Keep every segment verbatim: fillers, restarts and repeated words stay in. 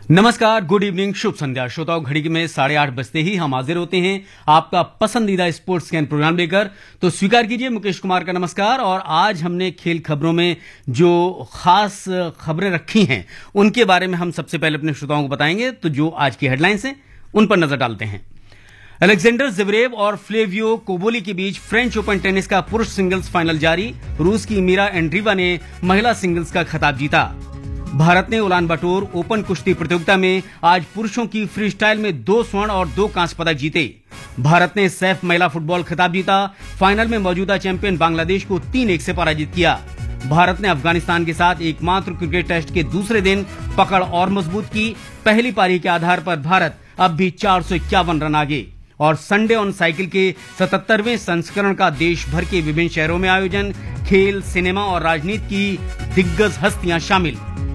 नमस्कार, good evening, शुभ संध्या। श्रोताओं, घड़ी में साढ़े आठ बजते ही हम हाजिर होते हैं आपका पसंदीदा स्पोर्ट्स स्कैन प्रोग्राम लेकर। तो स्वीकार कीजिए मुकेश कुमार का नमस्कार। और आज हमने खेल खबरों में जो खास खबरें रखी हैं उनके बारे में हम सबसे पहले अपने श्रोताओं को बताएंगे। तो जो आज की हेडलाइंस हैं उन पर नजर डालते हैं। अलेक्जेंडर ज़वेरेव और फ्लेवियो कोबोली के बीच फ्रेंच ओपन टेनिस का पुरुष सिंगल्स फाइनल जारी। रूस की मीरा एंड्रीवा ने महिला सिंगल्स का खिताब जीता। भारत ने उलान बटोर ओपन कुश्ती प्रतियोगिता में आज पुरुषों की फ्री स्टाइल में दो स्वर्ण और दो कांस्य पदक जीते। भारत ने सैफ महिला फुटबॉल खिताब जीता। फाइनल में मौजूदा चैंपियन बांग्लादेश को तीन एक से पराजित किया। भारत ने अफगानिस्तान के साथ एकमात्र क्रिकेट टेस्ट के दूसरे दिन पकड़ और मजबूत की। पहली पारी के आधार पर भारत अब भी चार सौ इक्यावन रन आगे। और संडे ऑन साइकिल के सतहत्तरवें संस्करण का देश भर के विभिन्न शहरों में आयोजन। खेल, सिनेमा और राजनीति की दिग्गज हस्तियां शामिल।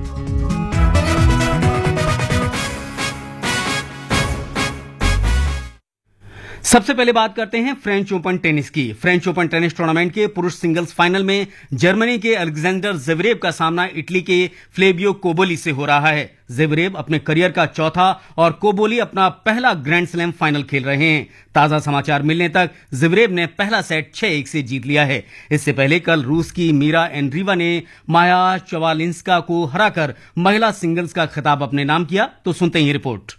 सबसे पहले बात करते हैं फ्रेंच ओपन टेनिस की। फ्रेंच ओपन टेनिस टूर्नामेंट के पुरुष सिंगल्स फाइनल में जर्मनी के अलेक्जेंडर ज़वेरेव का सामना इटली के फ्लेवियो कोबोली से हो रहा है। ज़वेरेव अपने करियर का चौथा और कोबोली अपना पहला ग्रैंड स्लैम फाइनल खेल रहे हैं। ताजा समाचार मिलने तक ज़वेरेव ने पहला सेट छह एक से जीत लिया है। इससे पहले कल रूस की मीरा एंड्रीवा ने माया चवालिंस्का को हराकर महिला सिंगल्स का खिताब अपने नाम किया। तो सुनते हैं ये रिपोर्ट।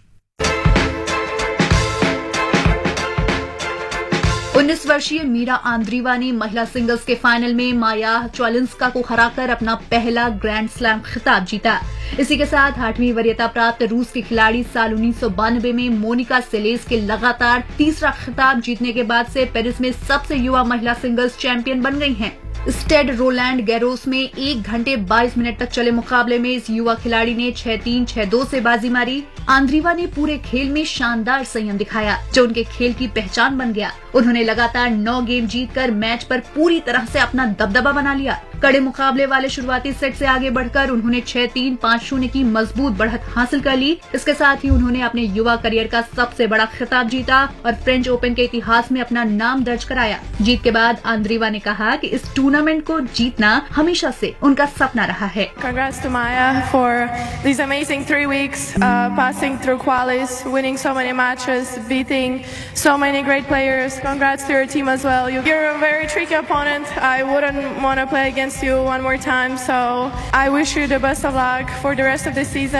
उन्नीस वर्षीय मीरा आंद्रीवा ने महिला सिंगल्स के फाइनल में माया च्वालिंस्का को हराकर अपना पहला ग्रैंड स्लैम खिताब जीता। इसी के साथ आठवीं वरीयता प्राप्त रूस की खिलाड़ी साल उन्नीस सौ बानवे में मोनिका सेलेस के लगातार तीसरा खिताब जीतने के बाद से पेरिस में सबसे युवा महिला सिंगल्स चैंपियन बन गई हैं। स्टेड रोलैंड गैरोस में एक घंटे बाईस मिनट तक चले मुकाबले में इस युवा खिलाड़ी ने छह तीन छह दो से बाजी मारी। आंद्रीवा ने पूरे खेल में शानदार संयम दिखाया, जो उनके खेल की पहचान बन गया। उन्होंने लगातार नौ गेम जीतकर मैच पर पूरी तरह से अपना दबदबा बना लिया। कड़े मुकाबले वाले शुरुआती सेट से आगे बढ़कर उन्होंने छह तीन पाँच शून्य की मजबूत बढ़त हासिल कर ली। इसके साथ ही उन्होंने अपने युवा करियर का सबसे बड़ा खिताब जीता और फ्रेंच ओपन के इतिहास में अपना नाम दर्ज कराया। जीत के बाद आंद्रीवा ने कहा कि इस टूर्नामेंट को जीतना हमेशा से उनका सपना रहा है। Congrats to Maya for these amazing three weeks, uh, passing through qualis, winning so many matches, beating so many great players. Congrats to your team as well. You're a very tricky opponent. I wouldn't want to play against you one more time, so I wish you the best of luck for the rest of the season.